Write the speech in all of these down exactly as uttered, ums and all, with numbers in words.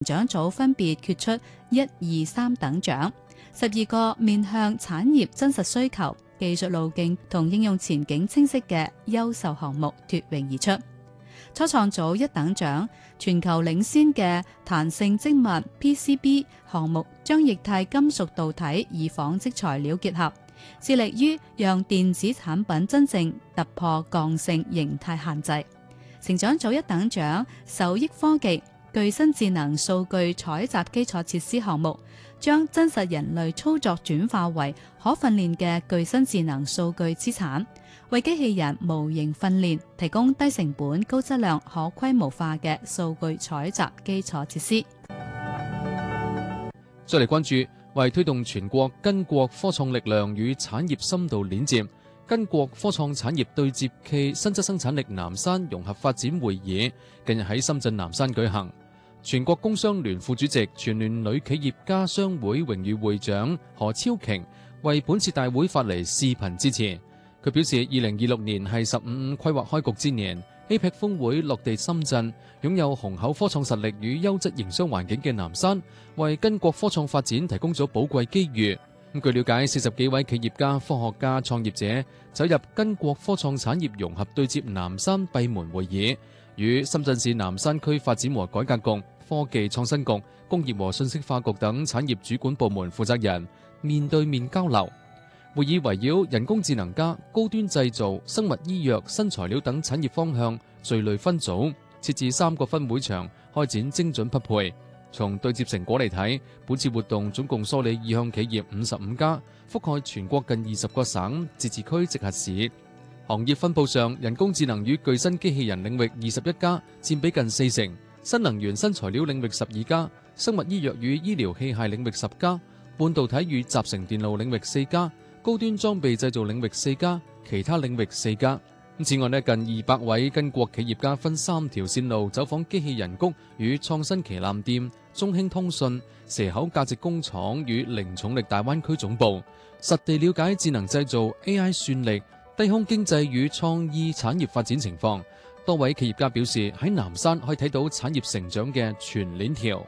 獎組分別決出一、二、三等獎，十二個面向產業真實需求、技術路徑同應用前景清晰嘅優秀項目脫穎而出。初創組一等獎，全球領先嘅彈性織物 P C B 項目，將液態金屬導體與紡織材料結合，致力於讓電子產品真正突破剛性形態限制。成長組一等獎，受益科技具身智能數據採集基礎設施項目，將真實人類操作轉化為可訓練嘅具身智能數據資產，為機器人模型訓練提供低成本、高質量、可規模化嘅數據採集基礎設施。 再嚟關注，為推動全國巾幗科創力量與產業深度鏈接，巾幗科創產業對接暨新質生產力南山融合發展會議近日喺深圳南山舉行。全國工商聯副主席、全聯女企業家商會榮譽會長何超瓊為本次大會發嚟視頻致辭。佢表示，二零二六年係十五五規劃開局之年 ，A P E C 峰會落地深圳，擁有雄厚科創實力與優質營商環境嘅南山，為巾幗科創發展提供咗寶貴機遇。咁據了解，四十幾位企業家、科學家、創業者走入巾幗科創產業融合對接南山閉門會議，與深圳市南山區發展和改革局、科技創新局、工業和信息化局等產業主管部門負責人面對面交流。會議圍繞人工智能加、高端製造、生物醫藥、新材料等產業方向序類分組，設置三個分會場，開展精準匹配。從對接成果嚟睇，本次活動總共梳理意向企業五十五家，覆蓋全國近二十個省、自治區、直轄市。行業分佈上，人工智能與具身機器人領域二十一家，佔比近四成；新能源新材料領域十二家，生物醫藥與醫療器械領域十家，半導體與集成電路領域四家，高端裝備製造領域四家，其他領域四家。此外呢，近二百位巾幗企業家分三條線路走訪機器人谷與創新旗艦店、中興通訊、蛇口價值工廠與零重力大灣區總部，實地了解智能製造、A I 算力、低空經濟與創意產業發展情況。多位企業家表示，喺南山可以睇到產業成長嘅全鏈條。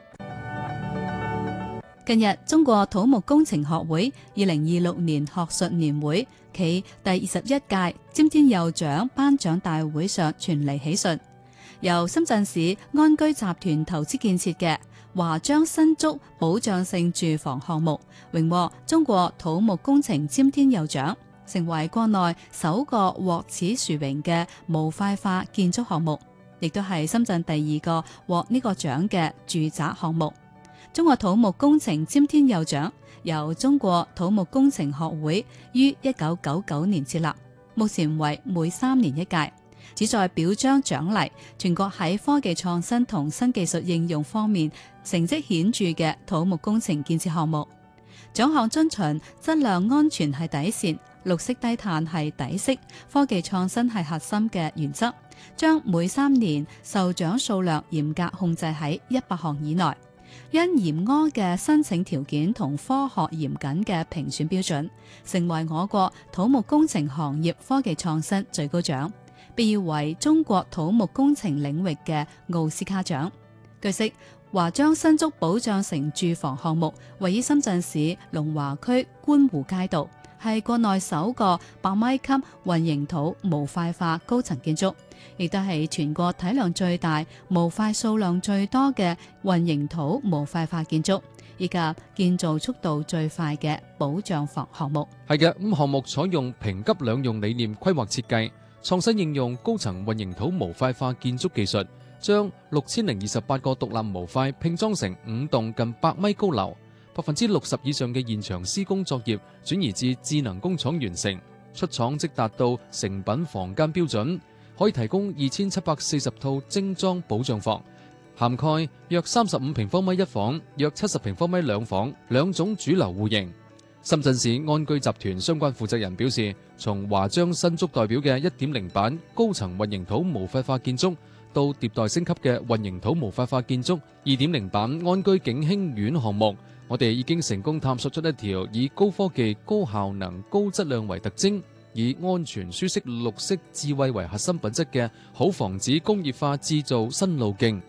近日，中國土木工程學會二零二六年學術年會暨第二十一屆詹天佑獎頒獎大會上傳嚟喜訊，由深圳市安居集團投資建設嘅華章新竹保障性住房項目榮獲中國土木工程詹天佑獎，成為國內首個獲此殊榮嘅模塊化建築項目，亦都係深圳第二個獲呢個獎嘅住宅項目。中國土木工程詹天佑獎由中國土木工程學會於一九九九年設立，目前為每三年一屆，旨在表彰獎勵全國喺科技創新同新技術應用方面成績顯著嘅土木工程建設項目。獎項遵循質量安全係底線、綠色低碳係底色、科技創新係核心嘅原則，將每三年受獎數量嚴格控制喺一百項以內。因嚴苛嘅申請條件同科學嚴謹嘅評選標準，成為我國土木工程行業科技創新最高獎，被譽為中國土木工程領域嘅奧斯卡獎。據悉，華章新竹保障城住房項目位於深圳市龍華區觀湖街道，係國內首個百米級混凝土模塊化高層建築，亦都係全國體量最大、模塊數量最多嘅混凝土模塊化建築，以及建造速度最快嘅保障房項目。 係嘅，咁項目採用平急兩用理念規劃設計，創新應用高層混凝土模塊化建築技術，將六千零二十八個獨立模塊拼裝成五棟近百米高樓。百分之六十以上嘅現場施工作業轉移至智能工廠完成，出廠即達到成品房間標準，可以提供二千七百四十套精裝保障房，涵蓋約三十五平方米一房、約七十平方米兩房兩種主流戶型。深圳市安居集團相關負責人表示，從華章新竹代表嘅一點零版高層混凝土模塊化建築，到迭代升級嘅混凝土模塊化建築二點零版安居景興苑項目，我哋已經成功探索出一條以高科技、高效能、高質量為特徵，以安全、舒適、綠色、智慧為核心品質嘅好房子工業化製造新路徑。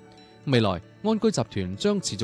未來安居集團將持續